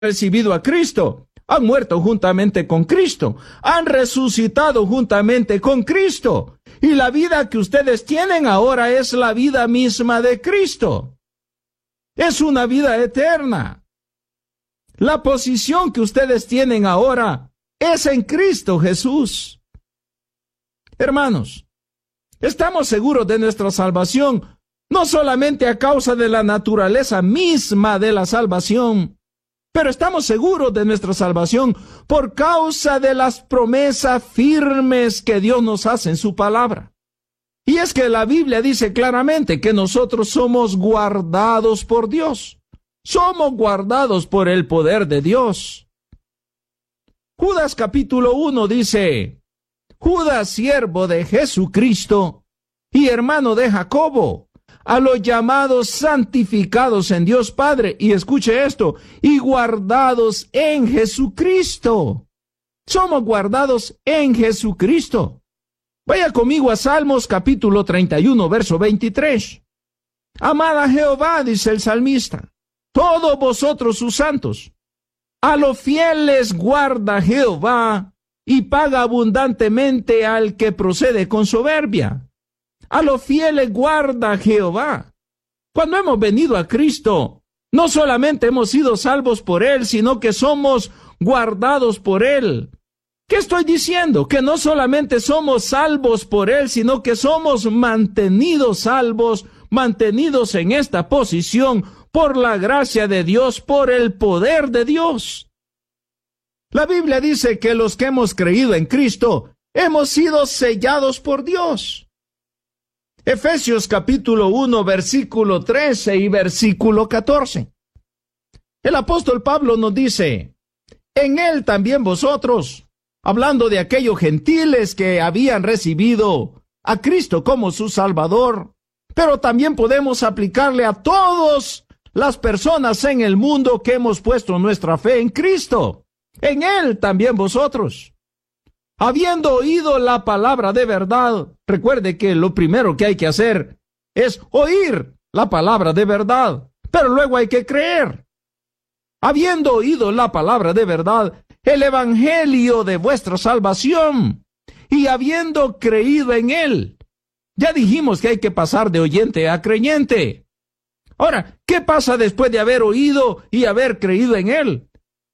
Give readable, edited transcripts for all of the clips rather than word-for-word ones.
recibido a Cristo, han muerto juntamente con Cristo, han resucitado juntamente con Cristo, y la vida que ustedes tienen ahora es la vida misma de Cristo. Es una vida eterna. La posición que ustedes tienen ahora es en Cristo Jesús. Hermanos, estamos seguros de nuestra salvación, no solamente a causa de la naturaleza misma de la salvación, pero estamos seguros de nuestra salvación por causa de las promesas firmes que Dios nos hace en su palabra. Y es que la Biblia dice claramente que nosotros somos guardados por Dios. Somos guardados por el poder de Dios. Judas capítulo 1 dice: Judas, siervo de Jesucristo y hermano de Jacobo, a los llamados santificados en Dios Padre, y escuche esto, y guardados en Jesucristo. Somos guardados en Jesucristo. Vaya conmigo a Salmos capítulo 31, verso 23. Amad a Jehová, dice el salmista, todos vosotros sus santos. A los fieles guarda Jehová, y paga abundantemente al que procede con soberbia. A los fieles guarda Jehová. Cuando hemos venido a Cristo, no solamente hemos sido salvos por Él, sino que somos guardados por Él. ¿Qué estoy diciendo? Que no solamente somos salvos por Él, sino que somos mantenidos salvos, mantenidos en esta posición por la gracia de Dios, por el poder de Dios. La Biblia dice que los que hemos creído en Cristo hemos sido sellados por Dios. Efesios capítulo 1, versículo 13 y versículo 14. El apóstol Pablo nos dice: en Él también vosotros, hablando de aquellos gentiles que habían recibido a Cristo como su Salvador, pero también podemos aplicarle a todas las personas en el mundo que hemos puesto nuestra fe en Cristo. En Él también vosotros, habiendo oído la palabra de verdad. Recuerde que lo primero que hay que hacer es oír la palabra de verdad, pero luego hay que creer. Habiendo oído la palabra de verdad, el evangelio de vuestra salvación, y habiendo creído en él. Ya dijimos que hay que pasar de oyente a creyente. Ahora, ¿qué pasa después de haber oído y haber creído en él?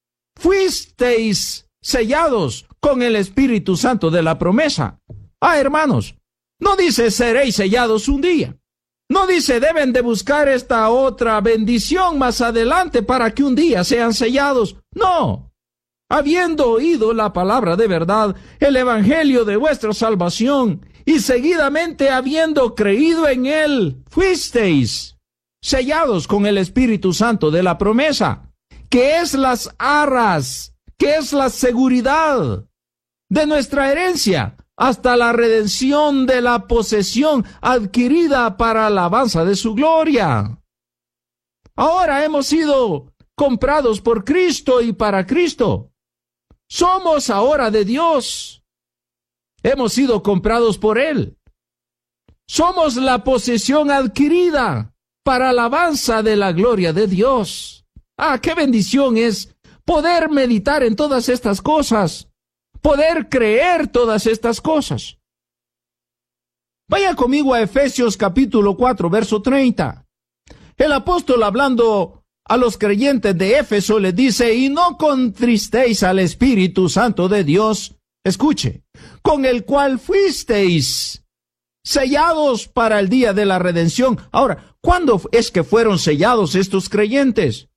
Fuisteis sellados con el Espíritu Santo de la promesa. Hermanos, no dice seréis sellados un día. No dice deben de buscar esta otra bendición más adelante para que un día sean sellados. No. Habiendo oído la palabra de verdad, el evangelio de vuestra salvación, y seguidamente habiendo creído en él, fuisteis sellados con el Espíritu Santo de la promesa, que es las arras, que es la seguridad de nuestra herencia, hasta la redención de la posesión adquirida para alabanza de su gloria. Ahora hemos sido comprados por Cristo y para Cristo. Somos ahora de Dios. Hemos sido comprados por Él. Somos la posesión adquirida para alabanza de la gloria de Dios. ¡Qué bendición es poder meditar en todas estas cosas! Poder creer todas estas cosas. Vaya conmigo a Efesios capítulo 4, verso 30. El apóstol, hablando a los creyentes de Éfeso, les dice: y no contristéis al Espíritu Santo de Dios, escuche, con el cual fuisteis sellados para el día de la redención. Ahora, ¿cuándo es que fueron sellados estos creyentes?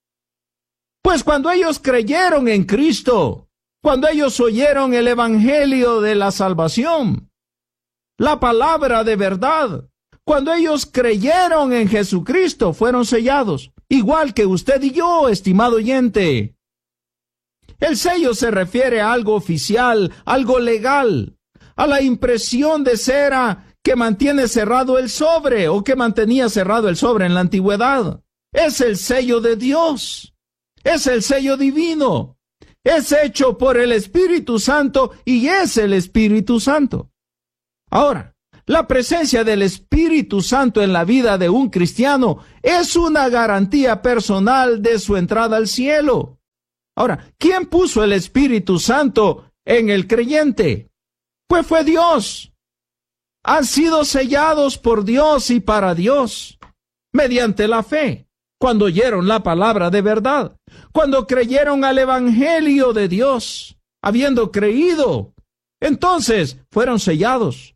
Pues cuando ellos creyeron en Cristo, cuando ellos oyeron el evangelio de la salvación, la palabra de verdad, cuando ellos creyeron en Jesucristo, fueron sellados, igual que usted y yo, estimado oyente. El sello se refiere a algo oficial, algo legal, a la impresión de cera que mantiene cerrado el sobre, o que mantenía cerrado el sobre en la antigüedad. Es el sello de Dios, es el sello divino. Es hecho por el Espíritu Santo y es el Espíritu Santo. Ahora, la presencia del Espíritu Santo en la vida de un cristiano es una garantía personal de su entrada al cielo. Ahora, ¿quién puso el Espíritu Santo en el creyente? Pues fue Dios. Han sido sellados por Dios y para Dios, mediante la fe, cuando oyeron la palabra de verdad, cuando creyeron al Evangelio de Dios, habiendo creído, entonces fueron sellados.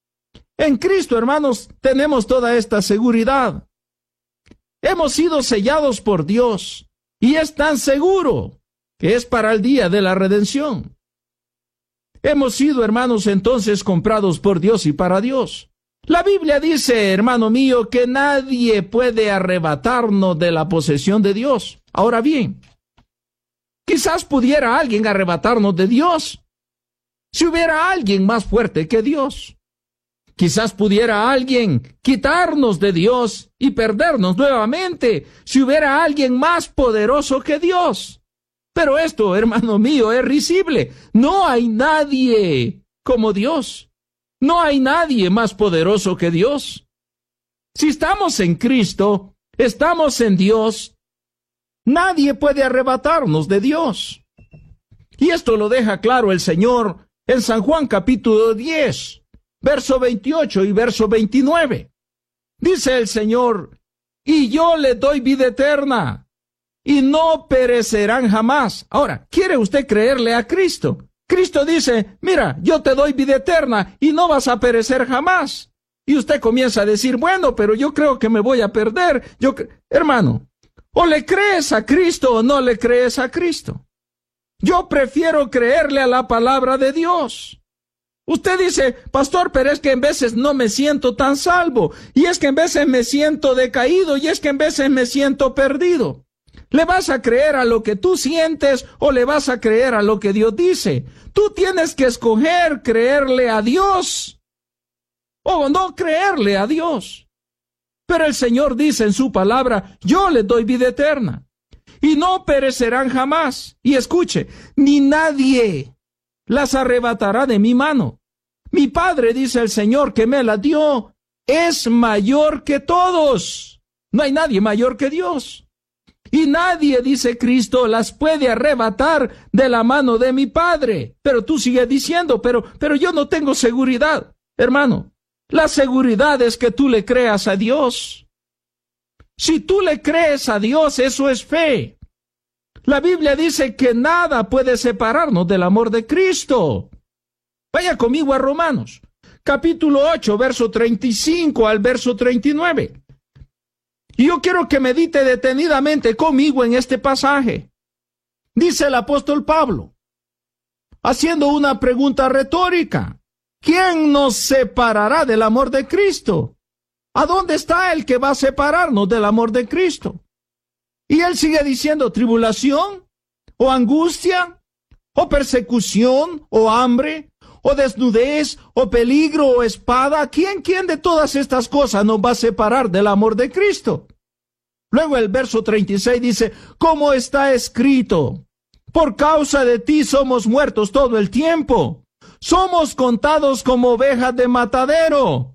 En Cristo, hermanos, tenemos toda esta seguridad. Hemos sido sellados por Dios, y es tan seguro que es para el día de la redención. Hemos sido, hermanos, entonces comprados por Dios y para Dios. La Biblia dice, hermano mío, que nadie puede arrebatarnos de la posesión de Dios. Ahora bien, quizás pudiera alguien arrebatarnos de Dios si hubiera alguien más fuerte que Dios. Quizás pudiera alguien quitarnos de Dios y perdernos nuevamente si hubiera alguien más poderoso que Dios. Pero esto, hermano mío, es risible. No hay nadie como Dios. No hay nadie más poderoso que Dios. Si estamos en Cristo, estamos en Dios, nadie puede arrebatarnos de Dios. Y esto lo deja claro el Señor en San Juan capítulo 10, verso 28 y verso 29. Dice el Señor, y yo le doy vida eterna, y no perecerán jamás. Ahora, ¿quiere usted creerle a Cristo? Cristo dice, mira, yo te doy vida eterna y no vas a perecer jamás. Y usted comienza a decir, bueno, pero yo creo que me voy a perder. Hermano, o le crees a Cristo o no le crees a Cristo. Yo prefiero creerle a la palabra de Dios. Usted dice, pastor, pero es que en veces no me siento tan salvo, y es que en veces me siento decaído, y es que en veces me siento perdido. ¿Le vas a creer a lo que tú sientes o le vas a creer a lo que Dios dice? Tú tienes que escoger creerle a Dios o no creerle a Dios. Pero el Señor dice en su palabra, yo les doy vida eterna y no perecerán jamás. Y escuche, ni nadie las arrebatará de mi mano. Mi Padre, dice el Señor, que me la dio, es mayor que todos. No hay nadie mayor que Dios. Y nadie, dice Cristo, las puede arrebatar de la mano de mi Padre. Pero tú sigues diciendo, pero yo no tengo seguridad. Hermano, la seguridad es que tú le creas a Dios. Si tú le crees a Dios, eso es fe. La Biblia dice que nada puede separarnos del amor de Cristo. Vaya conmigo a Romanos, capítulo 8, verso 35 al verso 39. Y yo quiero que medite detenidamente conmigo en este pasaje. Dice el apóstol Pablo, haciendo una pregunta retórica, ¿quién nos separará del amor de Cristo? ¿A dónde está el que va a separarnos del amor de Cristo? Y él sigue diciendo, tribulación, o angustia, o persecución, o hambre, o desnudez, o peligro, o espada. ¿Quién de todas estas cosas nos va a separar del amor de Cristo? Luego el verso 36 dice, como está escrito, por causa de ti somos muertos todo el tiempo. Somos contados como ovejas de matadero.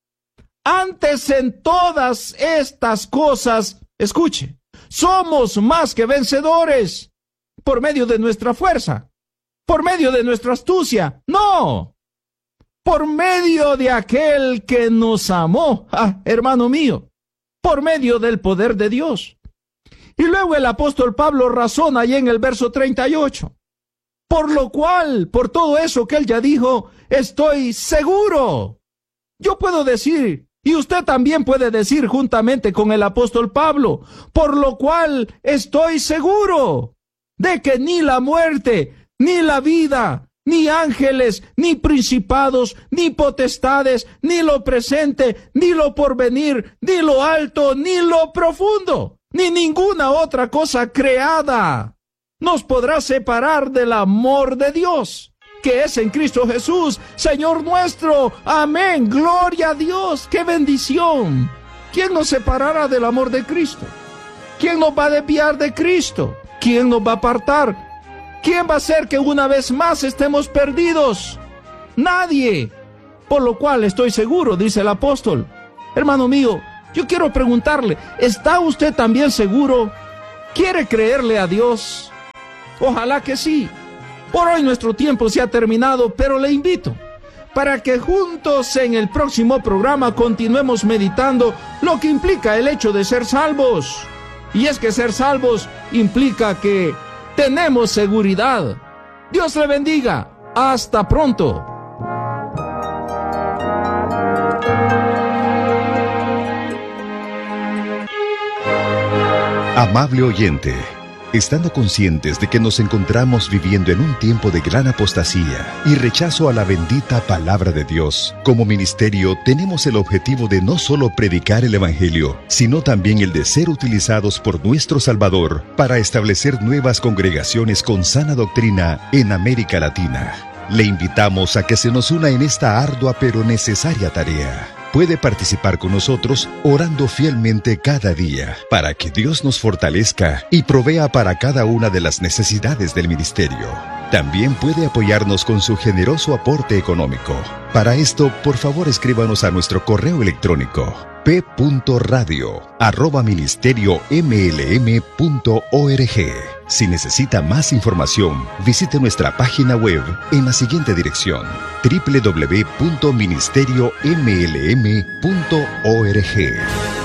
Antes en todas estas cosas, escuche, somos más que vencedores por medio de nuestra fuerza, por medio de nuestra astucia. No, por medio de aquel que nos amó, hermano mío, por medio del poder de Dios. Y luego el apóstol Pablo razona ahí en el verso 38. Por lo cual, por todo eso que él ya dijo, estoy seguro. Yo puedo decir, y usted también puede decir juntamente con el apóstol Pablo, por lo cual estoy seguro de que ni la muerte, ni la vida, ni ángeles, ni principados, ni potestades, ni lo presente, ni lo porvenir, ni lo alto, ni lo profundo, ni ninguna otra cosa creada nos podrá separar del amor de Dios, que es en Cristo Jesús, Señor nuestro. Amén. Gloria a Dios. ¡Qué bendición! ¿Quién nos separará del amor de Cristo? ¿Quién nos va a desviar de Cristo? ¿Quién nos va a apartar? ¿Quién va a hacer que una vez más estemos perdidos? Nadie. Por lo cual estoy seguro, dice el apóstol. Hermano mío, yo quiero preguntarle, ¿está usted también seguro? ¿Quiere creerle a Dios? Ojalá que sí. Por hoy nuestro tiempo se ha terminado, pero le invito para que juntos en el próximo programa continuemos meditando lo que implica el hecho de ser salvos. Y es que ser salvos implica que tenemos seguridad. Dios le bendiga. Hasta pronto. Amable oyente, estando conscientes de que nos encontramos viviendo en un tiempo de gran apostasía y rechazo a la bendita palabra de Dios, como ministerio tenemos el objetivo de no solo predicar el Evangelio, sino también el de ser utilizados por nuestro Salvador para establecer nuevas congregaciones con sana doctrina en América Latina. Le invitamos a que se nos una en esta ardua pero necesaria tarea. Puede participar con nosotros orando fielmente cada día para que Dios nos fortalezca y provea para cada una de las necesidades del ministerio. También puede apoyarnos con su generoso aporte económico. Para esto, por favor, escríbanos a nuestro correo electrónico p.radio@ministeriomlm.org. Si necesita más información, visite nuestra página web en la siguiente dirección: www.ministeriomlm.org.